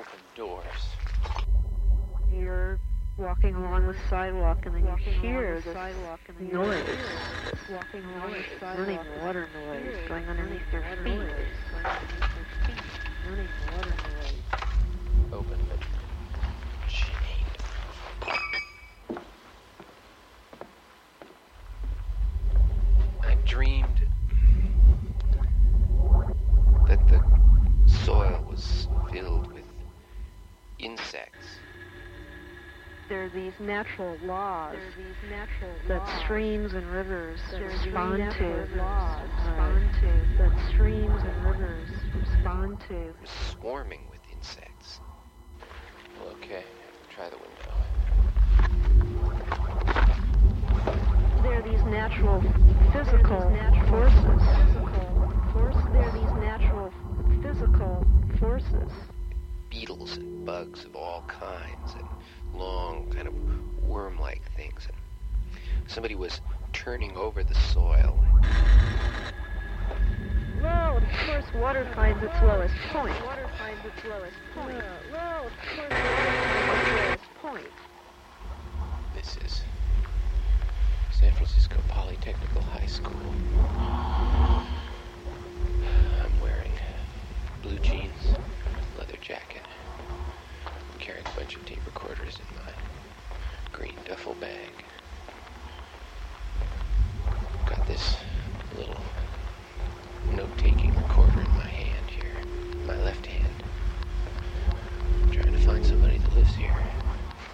open doors. You're walking along the sidewalk and then you hear this noise. Running water noise going underneath your feet. Running water noise. Open but chained. I dreamed that the soil was filled with insects. There are these natural laws that streams and rivers respond to. That streams and rivers respond to. It was swarming with insects. Well, okay, try the window. There are these natural physical forces. There are these natural physical forces. Beetles and bugs of all kinds and long kind of worm-like things. And somebody was turning over the soil. Well, of course, water finds its lowest point. This is San Francisco Polytechnical High School. I'm wearing blue jeans, leather jacket. I'm carrying a bunch of tape recorders in my green duffel bag. Got this